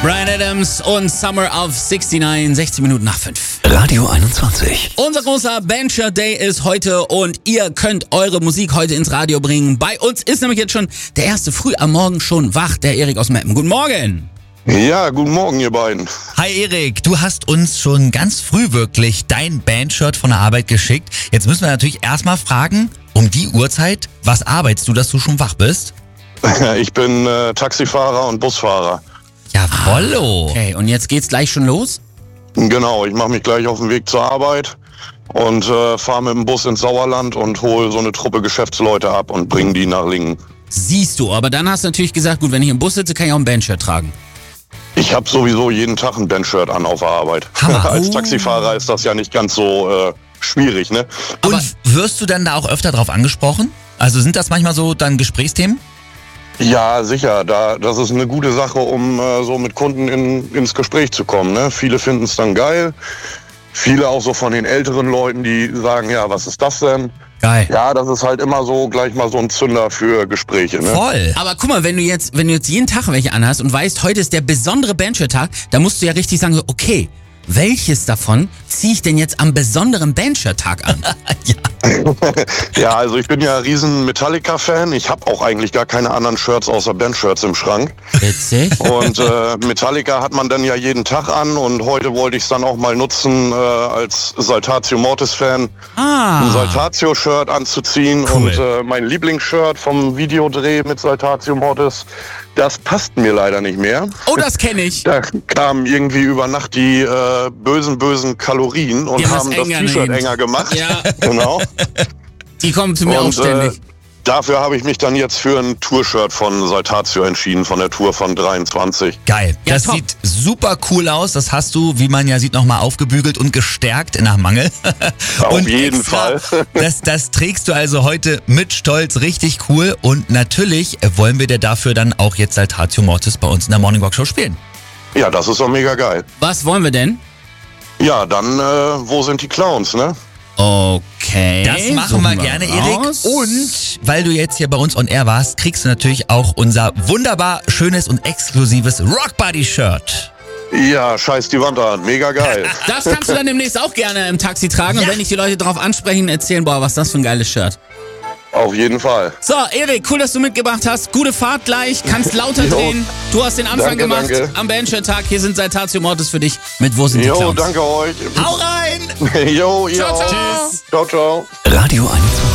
Bryan Adams und Summer of 69, 16 Minuten nach 5. Radio 21. Unser großer Bandshirt Day ist heute und ihr könnt eure Musik heute ins Radio bringen. Bei uns ist nämlich jetzt schon der erste früh am Morgen schon wach, der Erik aus Meppen. Guten Morgen. Ja, guten Morgen, ihr beiden. Hi Erik, du hast uns schon ganz früh wirklich dein Bandshirt von der Arbeit geschickt. Jetzt müssen wir natürlich erstmal fragen, um die Uhrzeit, was arbeitest du, dass du schon wach bist? Ich bin Taxifahrer und Busfahrer. Jawollo. Okay, und jetzt geht's gleich schon los? Genau, ich mache mich gleich auf den Weg zur Arbeit und fahre mit dem Bus ins Sauerland und hole so eine Truppe Geschäftsleute ab und bringe die nach Lingen. Siehst du, aber dann hast du natürlich gesagt, gut, wenn ich im Bus sitze, kann ich auch ein Bandshirt tragen. Ich habe sowieso jeden Tag ein Bandshirt an auf der Arbeit. Hammer. Als Taxifahrer ist das ja nicht ganz so schwierig, ne? Und wirst du dann da auch öfter drauf angesprochen? Also sind das manchmal so dann Gesprächsthemen? Ja, sicher. Das ist eine gute Sache, um so mit Kunden ins Gespräch zu kommen. Ne? Viele finden es dann geil. Viele auch so von den älteren Leuten, die sagen, ja, was ist das denn? Geil. Ja, das ist halt immer so gleich mal so ein Zünder für Gespräche. Ne? Voll. Aber guck mal, wenn du jetzt jeden Tag welche anhast und weißt, heute ist der besondere Bandshirt-Tag, dann musst du ja richtig sagen, so, okay, welches davon ziehe ich denn jetzt am besonderen Bandshirt-Tag an? Ja, also ich bin ja ein riesen Metallica-Fan. Ich habe auch eigentlich gar keine anderen Shirts außer Bandshirts im Schrank. Witzig. Und Metallica hat man dann ja jeden Tag an und heute wollte ich es dann auch mal nutzen, als Saltatio Mortis-Fan ein Saltatio-Shirt anzuziehen. Cool. Und mein Lieblingsshirt vom Videodreh mit Saltatio Mortis, das passt mir leider nicht mehr. Oh, das kenne ich. Da kamen irgendwie über Nacht die bösen Kalorien und Die haben haben es das enger T-Shirt genäht. enger gemacht. Ja. Genau. Die kommen zu mir auch ständig. Dafür habe ich mich dann jetzt für ein Tour-Shirt von Saltatio entschieden, von der Tour von 23. Geil. Ja, Das top. sieht super cool aus. Das hast du, wie man ja sieht, nochmal aufgebügelt und gestärkt nach Mangel. Auf Und jeden extra, Fall. Das trägst du also heute mit Stolz, richtig cool. Und natürlich wollen wir dir dafür dann auch jetzt Saltatio Mortis bei uns in der Morning Walk Show spielen. Ja, das ist doch mega geil. Was wollen wir denn? Ja, dann, wo sind die Clowns, ne? Okay. Das machen suchen wir gerne, Erik. raus. Und weil du jetzt hier bei uns on air warst, kriegst du natürlich auch unser wunderbar schönes und exklusives Rockbody-Shirt. Ja, scheiß die Wand an. Mega geil. Das kannst du dann demnächst auch gerne im Taxi tragen. Und wenn ich die Leute darauf ansprechen, erzählen, boah, was ist das für ein geiles Shirt. Auf jeden Fall. So, Erik, cool, dass du mitgebracht hast. Gute Fahrt gleich. Kannst lauter Jo. drehen. Du hast den Anfang Danke, gemacht danke. am Bandshirt-Tag. Hier sind Saltatio Mortis für dich mit Wo sind die Jo, Clowns? danke euch. Hau rein! Jo, ihr Ciao, auch. ciao. Ciao, ciao. Radio 21.